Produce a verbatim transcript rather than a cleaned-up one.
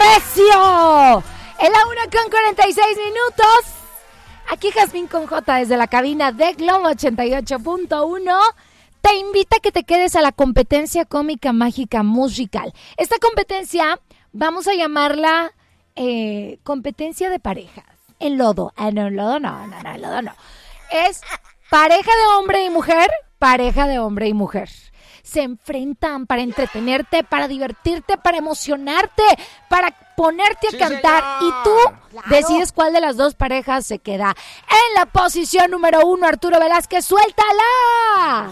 recio. En la una con cuarenta y seis minutos. Aquí Jazmín con J desde la cabina de Globo ochenta y ocho punto uno. Te invita a que te quedes a la competencia cómica mágica musical. Esta competencia vamos a llamarla eh, competencia de parejas. En lodo. Ah, no, en lodo no, no, no, en lodo no. Es pareja de hombre y mujer, pareja de hombre y mujer. Se enfrentan para entretenerte, para divertirte, para emocionarte, para ponerte a sí, cantar. Señor. Y tú claro. decides cuál de las dos parejas se queda. En la posición número uno, Arturo Velázquez, ¡suéltala!